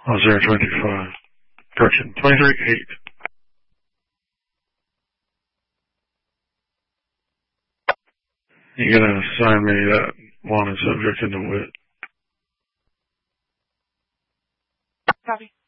025. Correction, 23-8. You're going to assign me that wanted subject in the WIT. Copy.